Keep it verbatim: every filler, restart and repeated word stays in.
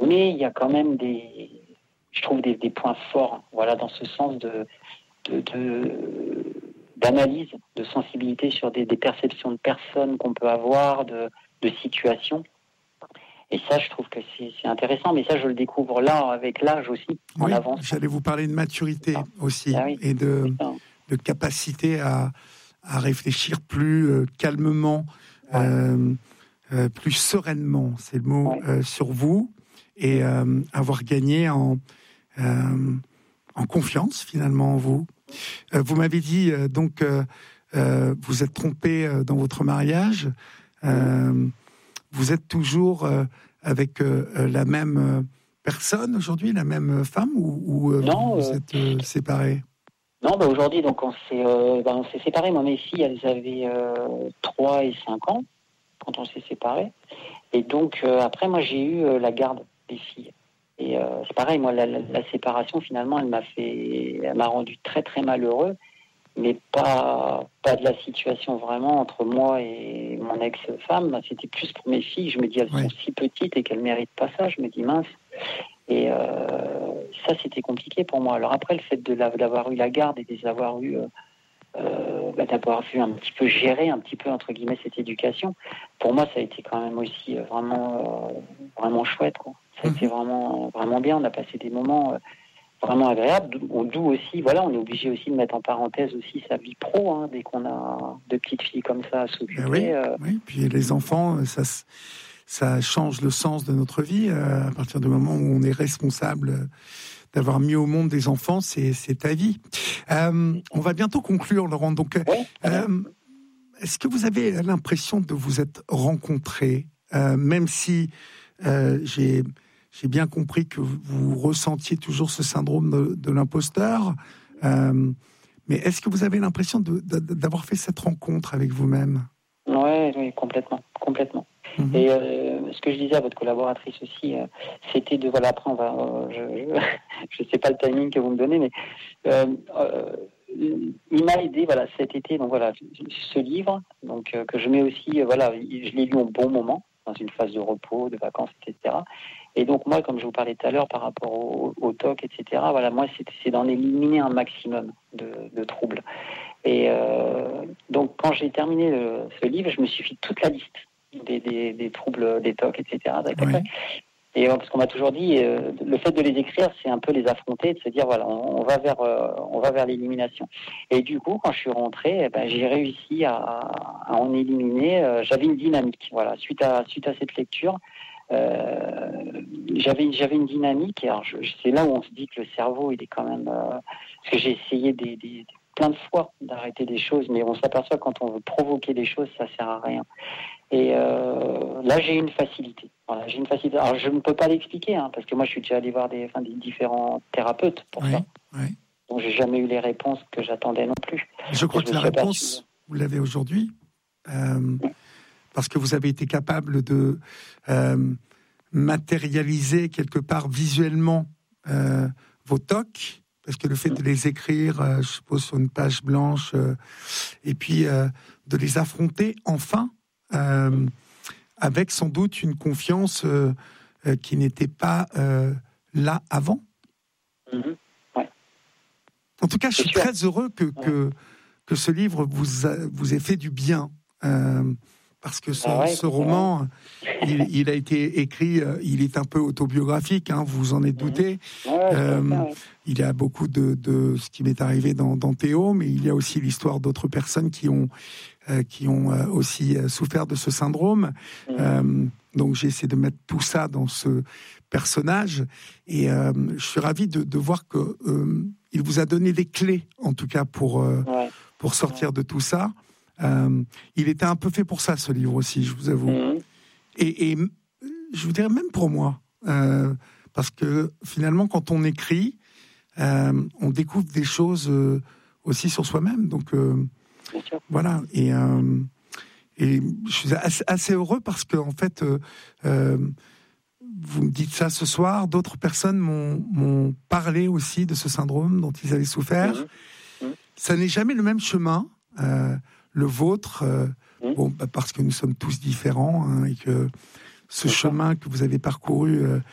mais il y a quand même des, je trouve des, des points forts, voilà, dans ce sens de, de, de d'analyse, de sensibilité sur des, des perceptions de personnes qu'on peut avoir, de, de situations. Et ça, je trouve que c'est, c'est intéressant, mais ça, je le découvre là, avec l'âge aussi, en oui, avance. J'allais vous parler de maturité ah. aussi, ah oui, et de, de capacité à, à réfléchir plus euh, calmement, ouais. euh, euh, plus sereinement, c'est le mot, ouais. euh, sur vous, et euh, avoir gagné en, euh, en confiance, finalement, en vous. Euh, vous m'avez dit, euh, donc, euh, euh, vous êtes trompé euh, dans votre mariage, euh, vous êtes toujours euh, avec euh, la même euh, personne aujourd'hui, la même femme, ou, ou euh, non, vous euh, êtes euh, séparés? Non, bah aujourd'hui, donc on s'est, euh, bah on s'est séparés. Moi, mes filles, elles avaient euh, trois et cinq ans quand on s'est séparés. Et donc euh, après, moi, j'ai eu euh, la garde des filles. Et euh, c'est pareil, moi, la, la, la séparation, finalement, elle m'a fait, elle m'a rendu très très malheureux, mais pas pas de la situation vraiment entre moi et mon ex-femme. C'était plus pour mes filles. Je me dis, elles oui. sont si petites et qu'elles méritent pas ça. Je me dis mince. Et euh, ça, c'était compliqué pour moi. Alors après, le fait de la, d'avoir eu la garde et de les avoir eu, euh, euh, bah, d'avoir vu un petit peu gérer, un petit peu entre guillemets cette éducation, pour moi, ça a été quand même aussi euh, vraiment, euh, vraiment chouette, quoi. Ça a mmh. été vraiment, vraiment bien. On a passé des moments euh, vraiment agréables. D'où aussi, voilà, on est obligé aussi de mettre en parenthèse aussi sa vie pro, hein, dès qu'on a deux petites filles comme ça à s'occuper. Ben oui, euh... oui, puis les enfants, ça se... ça change le sens de notre vie euh, à partir du moment où on est responsable d'avoir mis au monde des enfants, c'est, c'est ta vie. Euh, on va bientôt conclure, Laurent. Donc, oui, euh, est-ce que vous avez l'impression de vous être rencontrés, euh, même si euh, j'ai, j'ai bien compris que vous ressentiez toujours ce syndrome de, de l'imposteur, euh, mais est-ce que vous avez l'impression de, de, d'avoir fait cette rencontre avec vous-même? Oui, oui, complètement, complètement. Mmh. Et euh, ce que je disais à votre collaboratrice aussi, euh, c'était de voilà. Après, on va, euh, je ne sais pas le timing que vous me donnez, mais euh, euh, il m'a aidé voilà cet été. Donc voilà, ce livre, donc euh, que je mets aussi, euh, voilà, je l'ai lu au bon moment, dans une phase de repos, de vacances, et cetera. Et donc moi, comme je vous parlais tout à l'heure par rapport au, au T O C, et cetera. Voilà, moi, c'est, c'est d'en éliminer un maximum de, de troubles. Et euh, donc quand j'ai terminé le, ce livre, je me suis fait toute la liste. Des, des, des troubles, des T O C, et cetera. Oui. Et euh, parce qu'on m'a toujours dit, euh, le fait de les écrire, c'est un peu les affronter, de se dire voilà, on, on va vers, euh, on va vers l'élimination. Et du coup, quand je suis rentré, eh ben, j'ai réussi à, à en éliminer. Euh, j'avais une dynamique, voilà, suite à suite à cette lecture, euh, j'avais j'avais une dynamique. Et alors, je, c'est là où on se dit que le cerveau, il est quand même, euh, parce que j'ai essayé des, des plein de fois d'arrêter des choses, mais on s'aperçoit que quand on veut provoquer des choses, ça sert à rien. Et euh, là, j'ai une facilité. Voilà, j'ai une facilité. Alors, je ne peux pas l'expliquer, hein, parce que moi, je suis déjà allé voir des, enfin, des différents thérapeutes pour oui, ça. Oui. Donc, j'ai jamais eu les réponses que j'attendais non plus. Je crois je que la réponse, aperçu... vous l'avez aujourd'hui, euh, oui. parce que vous avez été capable de euh, matérialiser quelque part visuellement euh, vos T O C. Parce que le fait de les écrire, euh, je suppose, sur une page blanche, euh, et puis euh, de les affronter enfin, euh, avec sans doute une confiance euh, euh, qui n'était pas euh, là avant. Mm-hmm. Ouais. En tout cas, je suis sûr. très heureux que, ouais. que, que ce livre vous, a, vous ait fait du bien. Euh, parce que ce, ah ouais, ce roman, il, il a été écrit, euh, il est un peu autobiographique, hein, vous vous en êtes douté. Mmh. Ouais, euh, ça, ouais. Il y a beaucoup de, de ce qui m'est arrivé dans, dans Théo, mais il y a aussi l'histoire d'autres personnes qui ont, euh, qui ont euh, aussi souffert de ce syndrome. Mmh. Euh, donc j'ai essayé de mettre tout ça dans ce personnage, et euh, je suis ravi de, de voir que euh, il vous a donné des clés, en tout cas pour euh, ouais. pour sortir ouais. de tout ça. Euh, il était un peu fait pour ça, ce livre aussi, je vous avoue. Mmh. Et, et je vous dirais même pour moi, euh, parce que finalement, quand on écrit, euh, on découvre des choses euh, aussi sur soi-même. Donc euh, voilà. Et, euh, et je suis assez, assez heureux parce que en fait, euh, euh, vous me dites ça ce soir. D'autres personnes m'ont, m'ont parlé aussi de ce syndrome dont ils avaient souffert. Mmh. Mmh. Ça n'est jamais le même chemin. Euh, Le vôtre, euh, mmh. bon, bah parce que nous sommes tous différents, hein, et que ce mmh. chemin que vous avez parcouru euh,